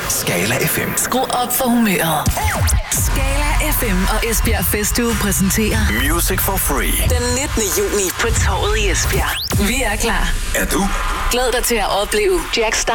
Skala FM. Skru op for humøret. Skala FM og Esbjerg Festuge præsenterer Music for Free. den 19. juni på Torvet i Esbjerg. Vi er klar. Er du? Glæd dig til at opleve Jack Stein